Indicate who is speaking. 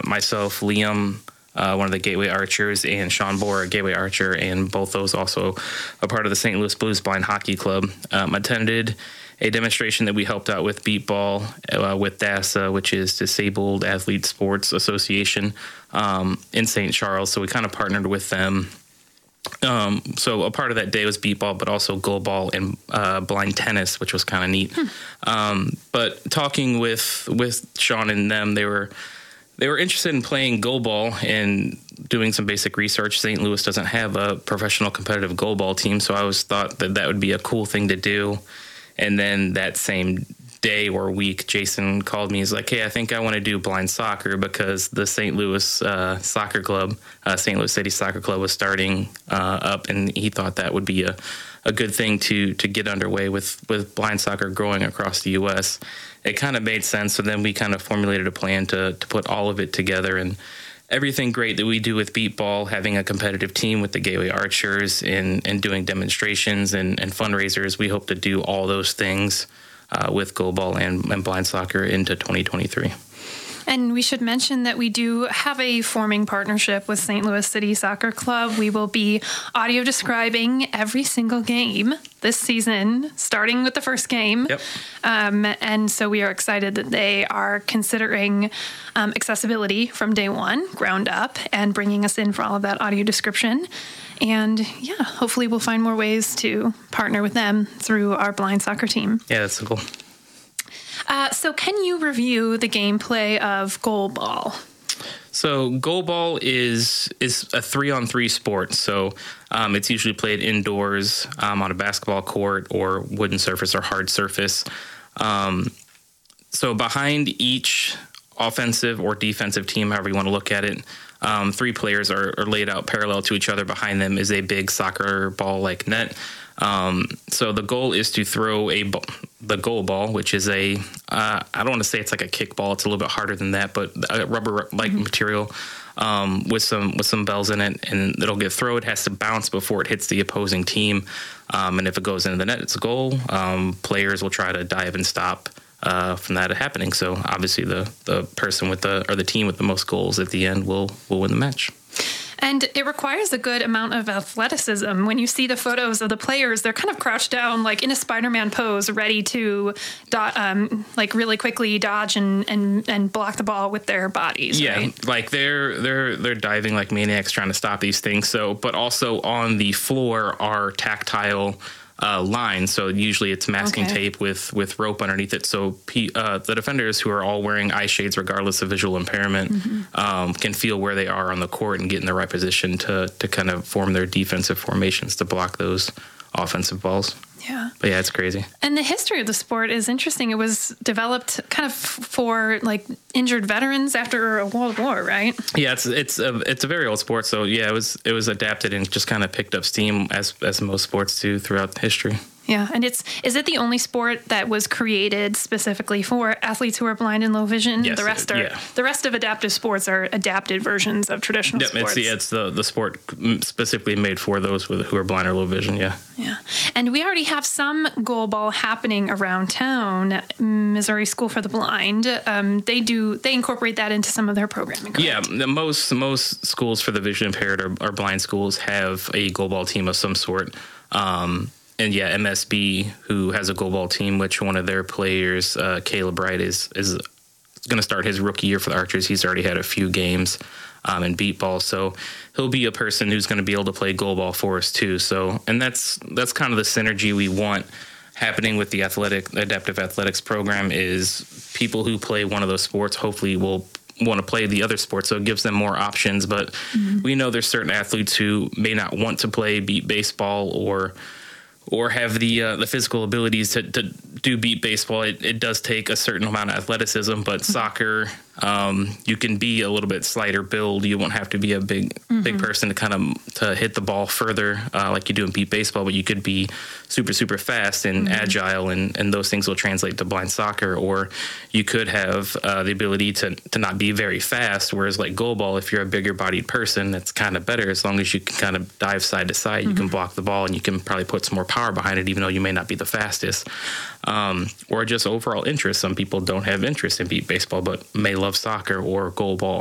Speaker 1: myself, Liam, one of the Gateway Archers, and Sean Bohr, a Gateway Archer, and both those also a part of the St. Louis Blues Blind Hockey Club, attended a demonstration that we helped out with Beat Ball with DASA, which is Disabled Athlete Sports Association in St. Charles. So we kind of partnered with them. So a part of that day was Beat Ball, but also goalball and blind tennis, which was kind of neat. But talking with Sean and them, they were interested in playing goalball and doing some basic research. St. Louis doesn't have a professional competitive goalball team, so I always thought that would be a cool thing to do. And then that same day or week, Jason called me. He's like, hey, I think I want to do blind soccer because the St. Louis soccer club, St. Louis City Soccer Club, was starting up, and he thought that would be a good thing to get underway with blind soccer growing across the U.S. It kind of made sense, so then we kind of formulated a plan to put all of it together, and everything great that we do with Beat Ball, having a competitive team with the Gateway Archers and doing demonstrations and fundraisers, we hope to do all those things with goalball and blind soccer into 2023.
Speaker 2: And we should mention that we do have a forming partnership with St. Louis City Soccer Club. We will be audio describing every single game this season, starting with the first game.
Speaker 1: Yep.
Speaker 2: And so we are excited that they are considering accessibility from day one, ground up, and bringing us in for all of that audio description. And yeah, hopefully we'll find more ways to partner with them through our blind soccer team.
Speaker 1: Yeah, that's so cool.
Speaker 2: So can you review the gameplay of goalball?
Speaker 1: So goalball is a 3-on-3 sport. So it's usually played indoors on a basketball court or wooden surface or hard surface. So behind each offensive or defensive team, however you want to look at it, 3 players are laid out parallel to each other. Behind them is a big soccer ball-like net. So the goal is to throw the goal ball, which is I don't want to say it's like a kickball. It's a little bit harder than that, but a rubber-like material with some bells in it, and it'll get thrown. It has to bounce before it hits the opposing team, and if it goes into the net, it's a goal. Players will try to dive and stop from that happening. So obviously, the person with the team with the most goals at the end will win the match.
Speaker 2: And it requires a good amount of athleticism. When you see the photos of the players, they're kind of crouched down, like in a Spider-Man pose, ready to like really quickly dodge and block the ball with their bodies.
Speaker 1: Yeah,
Speaker 2: right?
Speaker 1: Like they're diving like maniacs trying to stop these things. So, but also on the floor are tactile lines. So usually it's masking tape with rope underneath it. So the defenders, who are all wearing eye shades regardless of visual impairment, can feel where they are on the court and get in the right position to kind of form their defensive formations to block those offensive balls.
Speaker 2: Yeah.
Speaker 1: But yeah, it's crazy.
Speaker 2: And the history of the sport is interesting. It was developed kind of for like injured veterans after a World War, right?
Speaker 1: Yeah, it's a very old sport. So yeah, it was adapted and just kind of picked up steam as most sports do throughout history.
Speaker 2: Yeah, and is it the only sport that was created specifically for athletes who are blind and low vision?
Speaker 1: Yes,
Speaker 2: The rest of adaptive sports are adapted versions of traditional sports.
Speaker 1: It's the sport specifically made for those who are blind or low vision. Yeah.
Speaker 2: Yeah, and we already have some goalball happening around town. Missouri School for the Blind, they incorporate that into some of their programming. Correct?
Speaker 1: Yeah, most schools for the vision impaired or blind schools have a goalball team of some sort. And yeah, MSB, who has a goalball team, which one of their players, Caleb Wright, is going to start his rookie year for the Archers. He's already had a few games in beat ball, so he'll be a person who's going to be able to play goalball for us too. So, and that's kind of the synergy we want happening with the adaptive athletics program. Is people who play one of those sports hopefully will want to play the other sports, so it gives them more options. But we know there's certain athletes who may not want to play beat baseball or have the physical abilities to do beat baseball. It does take a certain amount of athleticism, but soccer, you can be a little bit slighter build. You won't have to be a big person to kind of to hit the ball further like you do in beat baseball, but you could be super fast and agile, and those things will translate to blind soccer. Or you could have the ability to not be very fast, whereas like goalball, if you're a bigger bodied person, that's kind of better as long as you can kind of dive side to side. You can block the ball, and you can probably put some more power behind it, even though you may not be the fastest. Or just overall interest. Some people don't have interest in beat baseball, but may love soccer or goalball.